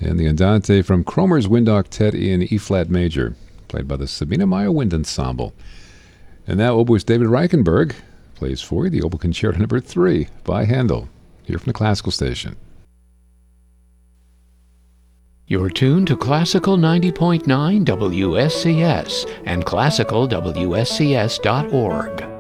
and the Andante from Cromer's Wind Octet in E-flat major, played by the Sabina Meyer Wind Ensemble. And now oboist David Reichenberg plays for you the Oboe Concerto No. 3 by Handel, here from the Classical Station. You're tuned to Classical 90.9 WSCS and classicalwscs.org.